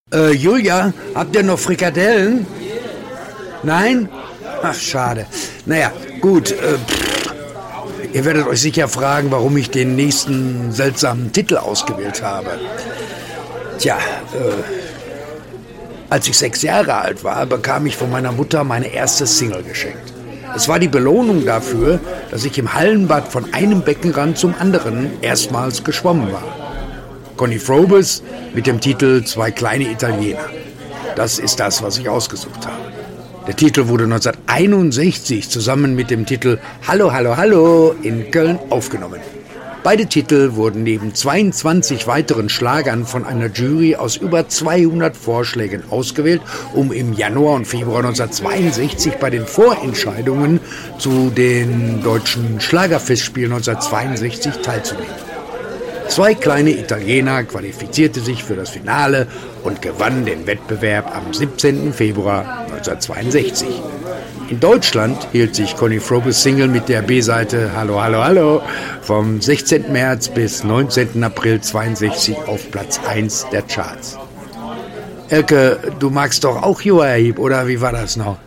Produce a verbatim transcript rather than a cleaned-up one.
Äh, Julia, habt ihr noch Frikadellen? Nein? Ach, schade. Naja, gut. Äh, ihr werdet euch sicher fragen, warum ich den nächsten seltsamen Titel ausgewählt habe. Tja, äh, als ich sechs Jahre alt war, bekam ich von meiner Mutter meine erste Single geschenkt. Es war die Belohnung dafür, dass ich im Hallenbad von einem Beckenrand zum anderen erstmals geschwommen war. Connie Frobes mit dem Titel Zwei kleine Italiener. Das ist das, was ich ausgesucht habe. Der Titel wurde neunzehnhunderteinundsechzig zusammen mit dem Titel Hallo, Hallo, Hallo in Köln aufgenommen. Beide Titel wurden neben zweiundzwanzig weiteren Schlagern von einer Jury aus über zweihundert Vorschlägen ausgewählt, um im Januar und Februar neunzehnhundertzweiundsechzig bei den Vorentscheidungen zu den deutschen Schlagerfestspielen neunzehnhundertzweiundsechzig teilzunehmen. Zwei kleine Italiener qualifizierte sich für das Finale und gewann den Wettbewerb am siebzehnten Februar neunzehnhundertzweiundsechzig. In Deutschland hielt sich Connie Frobes Single mit der B-Seite Hallo, Hallo, Hallo vom sechzehnten März bis neunzehnten April zweiundsechzig auf Platz eins der Charts. Elke, du magst doch auch Uriah Heep, oder wie war das noch?